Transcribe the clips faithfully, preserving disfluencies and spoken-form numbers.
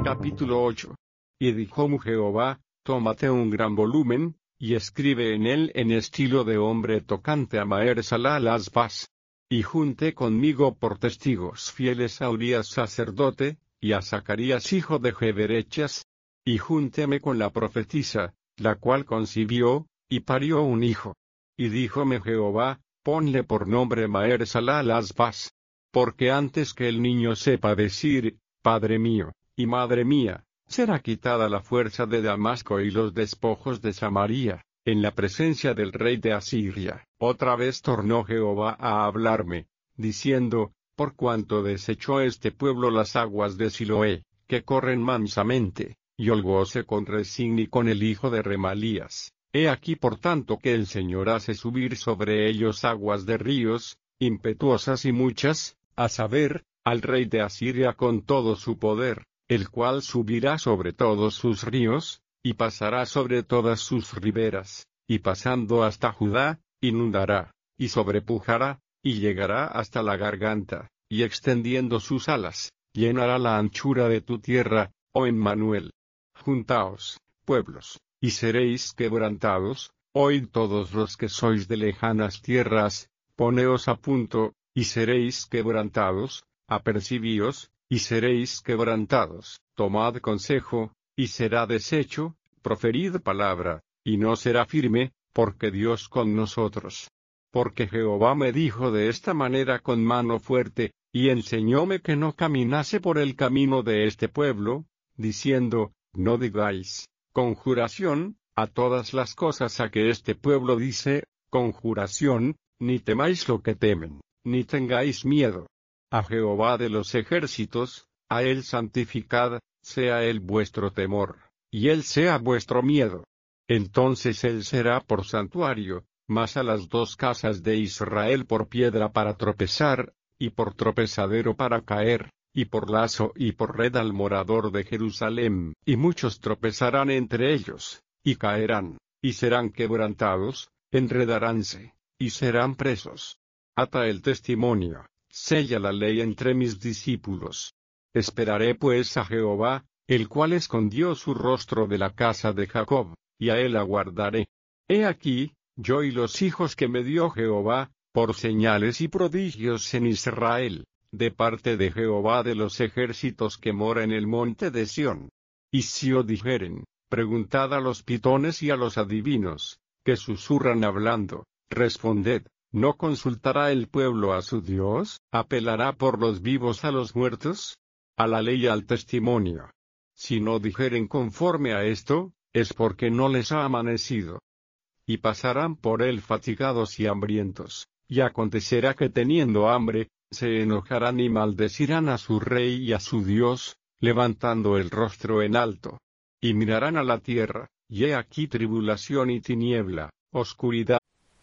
Capítulo ocho. Y dijo Jehová, tómate un gran volumen, y escribe en él en estilo de hombre tocante a Maher-Shalal las Bas. Y junté conmigo por testigos fieles a Urías sacerdote, y a Zacarías hijo de Jeberechas. Y juntéme con la profetisa, la cual concibió, y parió un hijo. Y díjome Jehová, ponle por nombre Maher-Shalal las Bas. Porque antes que el niño sepa decir, Padre mío, y Madre mía, será quitada la fuerza de Damasco y los despojos de Samaria, en la presencia del rey de Asiria. Otra vez tornó Jehová a hablarme, diciendo, por cuanto desechó este pueblo las aguas de Siloé, que corren mansamente, y holgóse con Rezín y con el hijo de Remalías. He aquí por tanto que el Señor hace subir sobre ellos aguas de ríos, impetuosas y muchas, a saber, al rey de Asiria con todo su poder, el cual subirá sobre todos sus ríos, y pasará sobre todas sus riberas, y pasando hasta Judá, inundará, y sobrepujará, y llegará hasta la garganta, y extendiendo sus alas, llenará la anchura de tu tierra, oh Emmanuel. Juntaos, pueblos, y seréis quebrantados, oíd todos los que sois de lejanas tierras, poneos a punto, y seréis quebrantados, apercibíos, y seréis quebrantados, tomad consejo, y será deshecho, proferid palabra, y no será firme, porque Dios con nosotros. Porque Jehová me dijo de esta manera con mano fuerte, y enseñóme que no caminase por el camino de este pueblo, diciendo, no digáis, conjuración, a todas las cosas a que este pueblo dice, conjuración, ni temáis lo que temen, ni tengáis miedo. A Jehová de los ejércitos, a él santificad, sea él vuestro temor, y él sea vuestro miedo. Entonces él será por santuario, mas a las dos casas de Israel por piedra para tropezar, y por tropezadero para caer, y por lazo y por red al morador de Jerusalén, y muchos tropezarán entre ellos, y caerán, y serán quebrantados, enredaránse, y serán presos. Ata el testimonio, sella la ley entre mis discípulos. Esperaré pues a Jehová, el cual escondió su rostro de la casa de Jacob, y a él aguardaré. He aquí, yo y los hijos que me dio Jehová, por señales y prodigios en Israel, de parte de Jehová de los ejércitos que mora en el monte de Sión. Y si os dijeren, preguntad a los pitones y a los adivinos, que susurran hablando, responded, ¿no consultará el pueblo a su Dios? ¿Apelará por los vivos a los muertos? A la ley y al testimonio. Si no dijeren conforme a esto, es porque no les ha amanecido. Y pasarán por él fatigados y hambrientos, y acontecerá que teniendo hambre, se enojarán y maldecirán a su rey y a su Dios, levantando el rostro en alto. Y mirarán a la tierra, y he aquí tribulación y tiniebla, oscuridad.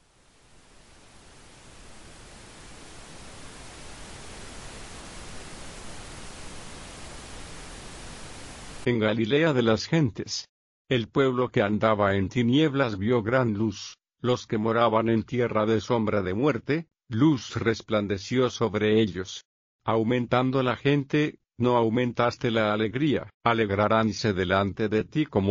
En Galilea de las gentes. El pueblo que andaba en tinieblas vio gran luz, los que moraban en tierra de sombra de muerte, luz resplandeció sobre ellos. Aumentando la gente, no aumentaste la alegría, alegraránse delante de ti como